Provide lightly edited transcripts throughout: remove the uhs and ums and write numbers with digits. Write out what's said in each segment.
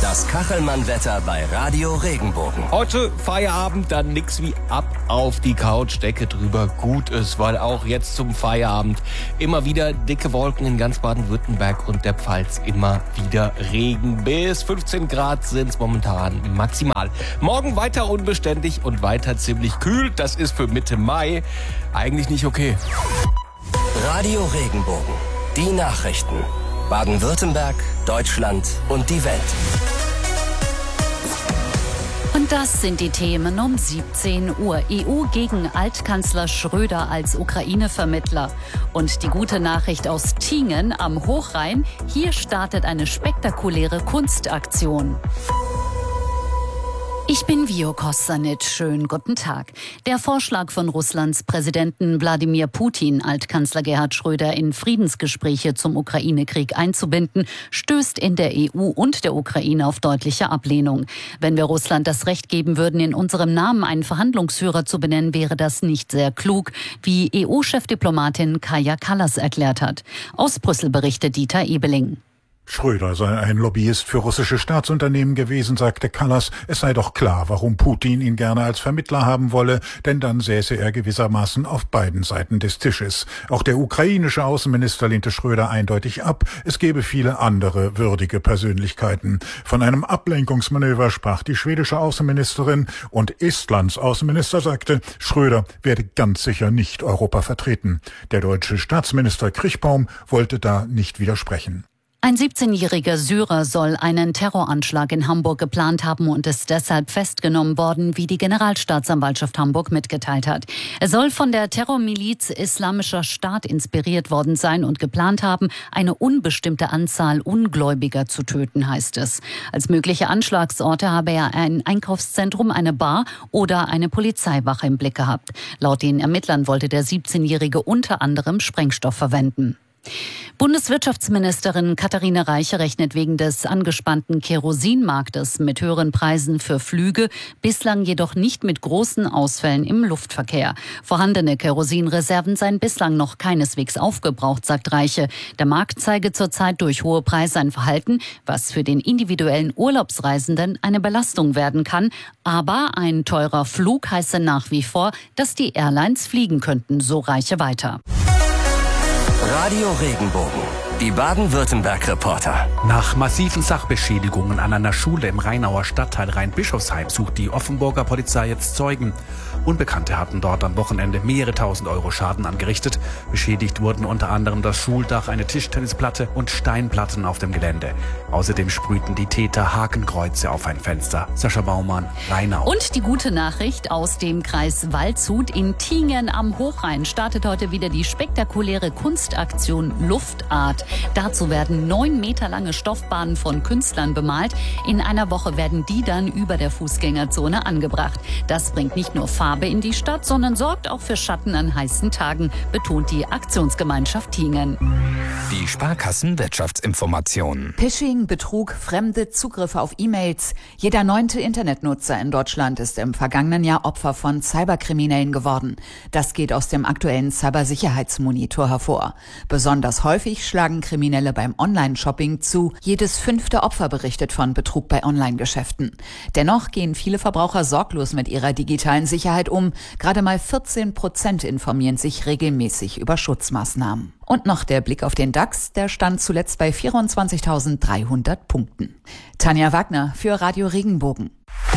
Das Kachelmann-Wetter bei Radio Regenbogen. Heute Feierabend, dann nix wie ab auf die Couch, Decke drüber, gut ist, weil auch jetzt zum Feierabend immer wieder dicke Wolken in ganz Baden-Württemberg und der Pfalz, immer wieder Regen. Bis 15 Grad sind es momentan maximal. Morgen weiter unbeständig und weiter ziemlich kühl. Das ist für Mitte Mai eigentlich nicht okay. Radio Regenbogen. Die Nachrichten. Baden-Württemberg, Deutschland und die Welt. Und das sind die Themen um 17 Uhr. EU gegen Altkanzler Schröder als Ukraine-Vermittler. Und die gute Nachricht aus Tiengen am Hochrhein. Hier startet eine spektakuläre Kunstaktion. Ich bin Vio Kossanit. Schönen guten Tag. Der Vorschlag von Russlands Präsidenten Wladimir Putin, Altkanzler Gerhard Schröder in Friedensgespräche zum Ukraine-Krieg einzubinden, stößt in der EU und der Ukraine auf deutliche Ablehnung. Wenn wir Russland das Recht geben würden, in unserem Namen einen Verhandlungsführer zu benennen, wäre das nicht sehr klug, wie EU-Chefdiplomatin Kaja Kallas erklärt hat. Aus Brüssel berichtet Dieter Ebeling. Schröder sei ein Lobbyist für russische Staatsunternehmen gewesen, sagte Kallas. Es sei doch klar, warum Putin ihn gerne als Vermittler haben wolle, denn dann säße er gewissermaßen auf beiden Seiten des Tisches. Auch der ukrainische Außenminister lehnte Schröder eindeutig ab. Es gebe viele andere würdige Persönlichkeiten. Von einem Ablenkungsmanöver sprach die schwedische Außenministerin und Estlands Außenminister sagte, Schröder werde ganz sicher nicht Europa vertreten. Der deutsche Staatsminister Krichbaum wollte da nicht widersprechen. Ein 17-jähriger Syrer soll einen Terroranschlag in Hamburg geplant haben und ist deshalb festgenommen worden, wie die Generalstaatsanwaltschaft Hamburg mitgeteilt hat. Er soll von der Terrormiliz Islamischer Staat inspiriert worden sein und geplant haben, eine unbestimmte Anzahl Ungläubiger zu töten, heißt es. Als mögliche Anschlagsorte habe er ein Einkaufszentrum, eine Bar oder eine Polizeiwache im Blick gehabt. Laut den Ermittlern wollte der 17-Jährige unter anderem Sprengstoff verwenden. Bundeswirtschaftsministerin Katharina Reiche rechnet wegen des angespannten Kerosinmarktes mit höheren Preisen für Flüge, bislang jedoch nicht mit großen Ausfällen im Luftverkehr. Vorhandene Kerosinreserven seien bislang noch keineswegs aufgebraucht, sagt Reiche. Der Markt zeige zurzeit durch hohe Preise ein Verhalten, was für den individuellen Urlaubsreisenden eine Belastung werden kann. Aber ein teurer Flug heiße nach wie vor, dass die Airlines fliegen könnten, so Reiche weiter. Radio Regenbogen. Die Baden-Württemberg-Reporter. Nach massiven Sachbeschädigungen an einer Schule im Rheinauer Stadtteil Rhein-Bischofsheim sucht die Offenburger Polizei jetzt Zeugen. Unbekannte hatten dort am Wochenende mehrere tausend Euro Schaden angerichtet. Beschädigt wurden unter anderem das Schuldach, eine Tischtennisplatte und Steinplatten auf dem Gelände. Außerdem sprühten die Täter Hakenkreuze auf ein Fenster. Sascha Baumann, Rheinau. Und die gute Nachricht aus dem Kreis Waldshut in Tiengen am Hochrhein startet heute wieder die spektakuläre Kunstaktion Luftart. Dazu werden 9 Meter lange Stoffbahnen von Künstlern bemalt. In einer Woche werden die dann über der Fußgängerzone angebracht. Das bringt nicht nur Farbe in die Stadt, sondern sorgt auch für Schatten an heißen Tagen, betont die Aktionsgemeinschaft Tiengen. Die Sparkassen-Wirtschaftsinformationen. Phishing, Betrug, fremde Zugriffe auf E-Mails. Jeder 9. Internetnutzer in Deutschland ist im vergangenen Jahr Opfer von Cyberkriminellen geworden. Das geht aus dem aktuellen Cybersicherheitsmonitor hervor. Besonders häufig schlagen Kriminelle beim Online-Shopping zu. Jedes 5. Opfer berichtet von Betrug bei Online-Geschäften. Dennoch gehen viele Verbraucher sorglos mit ihrer digitalen Sicherheit um. Gerade mal 14% informieren sich regelmäßig über Schutzmaßnahmen. Und noch der Blick auf den DAX, der stand zuletzt bei 24.300 Punkten. Tanja Wagner für Radio Regenbogen.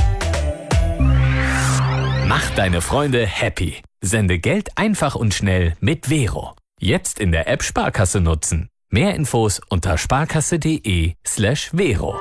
Mach deine Freunde happy. Sende Geld einfach und schnell mit Vero. Jetzt in der App Sparkasse nutzen. Mehr Infos unter sparkasse.de/Vero.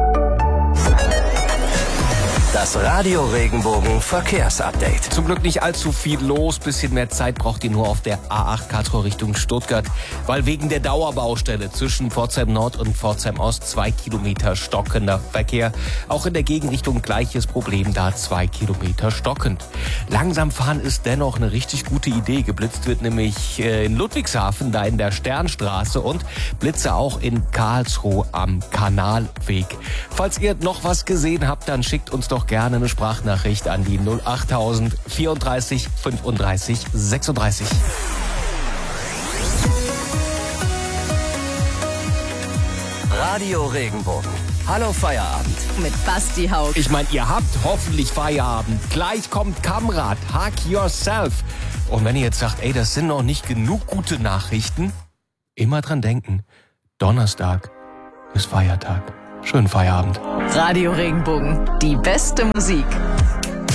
Das Radio Regenbogen Verkehrsupdate. Zum Glück nicht allzu viel los. Bisschen mehr Zeit braucht ihr nur auf der A8 Karlsruhe Richtung Stuttgart, weil wegen der Dauerbaustelle zwischen Pforzheim Nord und Pforzheim Ost 2 Kilometer stockender Verkehr. Auch in der Gegenrichtung gleiches Problem, da 2 Kilometer stockend. Langsam fahren ist dennoch eine richtig gute Idee. Geblitzt wird nämlich in Ludwigshafen, da in der Sternstraße, und Blitze auch in Karlsruhe am Kanalweg. Falls ihr noch was gesehen habt, dann schickt uns doch gerne eine Sprachnachricht an die 08000 34 35 36. Radio Regenbogen. Hallo Feierabend. Mit Basti Haug. Ich meine, ihr habt hoffentlich Feierabend. Gleich kommt Kamrat, Hug Yourself. Und wenn ihr jetzt sagt, ey, das sind noch nicht genug gute Nachrichten, immer dran denken, Donnerstag ist Feiertag. Schönen Feierabend. Radio Regenbogen, die beste Musik.